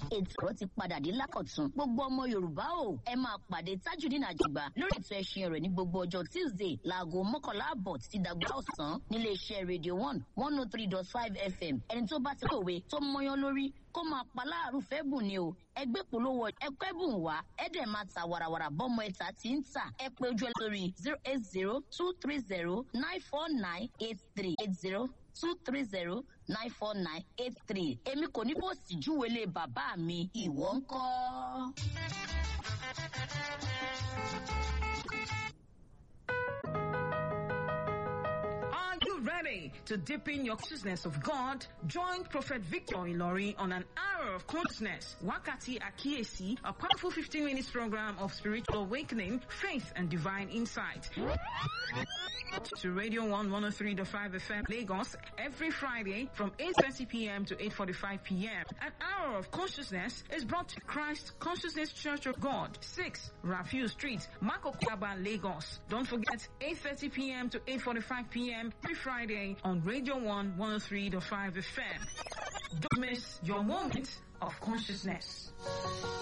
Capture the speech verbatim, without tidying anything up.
ètò ọ̀rọ̀ ti padà dé lákọ̀tún. Gbogbo ọmọ Yorùbá o, ẹ máa pàdé Tajudeen Ajigba lórí ètò ẹṣin rẹ̀ ní gbogbo ọjọ́ Tuesday láago mọ́kànlá àbọ̀ títí dàgbà ọ̀sán nílé iṣẹ́ Radio One one oh three dot five F M. Ẹni tó bá ti kọ̀wé tó mọyán lórí kó máa pa láàrú fẹ́ bùn ni o. Ẹgbẹ́ polówó ẹgbẹ́ bùn wá ẹ̀dẹ̀ máa ta wàràwàrà bọ́mọ ẹ̀ta tí ń tà. Ẹ pé ojú ẹ lórí zero eight zero two three zero nine four nine eight three eight zero two three zero nine four nine eight three. Èmi kò ní bó sì júwèlé bàbá mi, ìwọ ńkọ́? Ready to deepen your consciousness of God? Join Prophet Victor Ilori on an hour of consciousness. Wakati Akiesi, a powerful fifteen minutes program of spiritual awakening, faith, and divine insight. To Radio One one oh three point five F M Lagos every Friday from eight thirty p.m. to eight forty-five p.m. An hour of consciousness is brought to Christ Consciousness Church of God, six Rafiu Street, Makokaba, Lagos. Don't forget, eight thirty p.m. to eight forty-five p.m. every Friday on Radio One one oh three point five F M. Don't miss your moment of consciousness.